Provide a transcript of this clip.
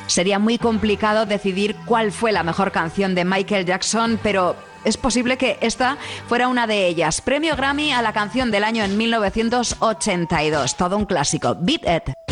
Sería muy complicado decidir cuál fue la mejor canción de Michael Jackson, pero es posible que esta fuera una de ellas. Premio Grammy a la canción del año en 1982. Todo un clásico. Beat It.